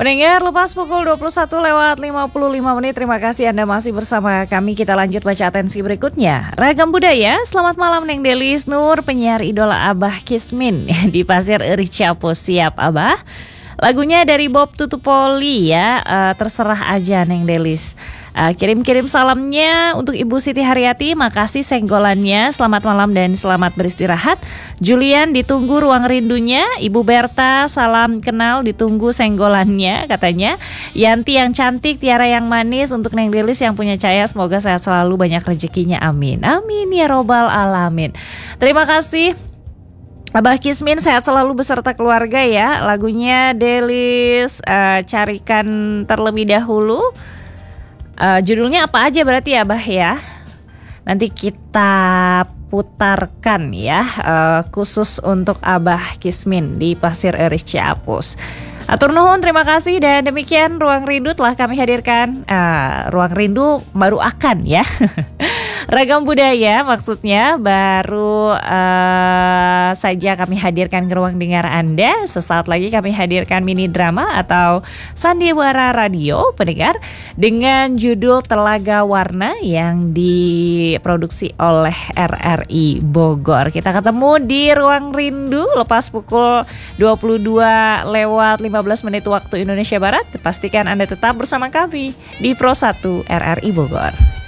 Pendengar, lepas pukul 21 lewat 55 menit. Terima kasih Anda masih bersama kami. Kita lanjut baca atensi berikutnya. Ragam budaya. Selamat malam Neng Delis Nur, penyiar idola Abah Kismin di Pasir Eri Ciapo. Siap Abah? Lagunya dari Bob Tutupoli ya. Terserah aja Neng Delis. Kirim-kirim salamnya untuk Ibu Siti Haryati. Makasih senggolannya. Selamat malam dan selamat beristirahat. Julian ditunggu ruang rindunya. Ibu Berta salam kenal, ditunggu senggolannya katanya. Yanti yang cantik, Tiara yang manis. Untuk Neng Delis yang punya cahaya, semoga sehat selalu, banyak rezekinya, amin. Amin ya robbal alamin. Terima kasih Abah Kismin, sehat selalu beserta keluarga ya. Lagunya Delis carikan terlebih dahulu. Judulnya apa aja berarti ya Abah ya? Nanti kita putarkan ya, khusus untuk Abah Kismin di Pasir Eri Ciapus. Atur nuhun, terima kasih. Dan demikian Ruang Rindu telah kami hadirkan. Ruang Rindu baru akan ya Ragam budaya maksudnya baru saja kami hadirkan ke ruang dengar Anda. Sesaat lagi kami hadirkan mini drama atau sandiwara radio pendengar dengan judul Telaga Warna yang diproduksi oleh RRI Bogor. Kita ketemu di Ruang Rindu lepas pukul 22 lewat 15 menit waktu Indonesia Barat. Pastikan Anda tetap bersama kami di Pro 1 RRI Bogor.